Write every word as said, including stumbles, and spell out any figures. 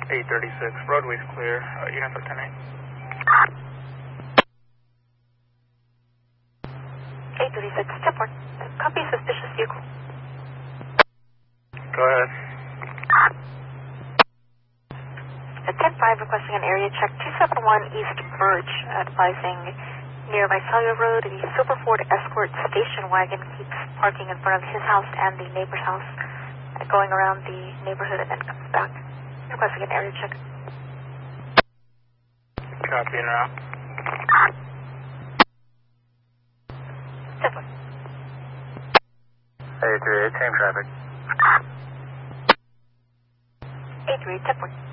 eight thirty-six, roadway's clear. Uh, units are ten eight. eight thirty-six, ten four. Copy suspicious vehicle. Go ahead. At ten five, requesting an area check two seven one East Birch, advising near Visalia Road, the Super Ford Escort station wagon keeps parking in front of his house and the neighbor's house, uh, going around the neighborhood and then comes back. Requesting an area check. Copy and route. ten four. eight three eight, same traffic. eight three eight, ten four.